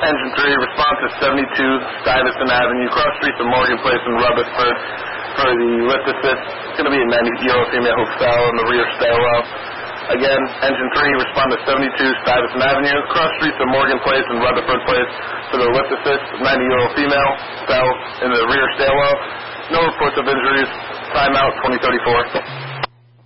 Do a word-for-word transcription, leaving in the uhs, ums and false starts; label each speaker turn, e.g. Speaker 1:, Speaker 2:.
Speaker 1: Engine three, response is seventy-two Stuyvesant Avenue, cross streets of Morgan Place in Rutherford for the lift assist. It's going to be a ninety-year-old female who fell in the rear stairwell. Again, Engine three, respond to seventy-two Stuyvesant Avenue, cross streets of Morgan Place and Rutherford Place for the lift assist. ninety-year-old female fell in the rear stairwell. No reports of injuries. Timeout twenty thirty-four.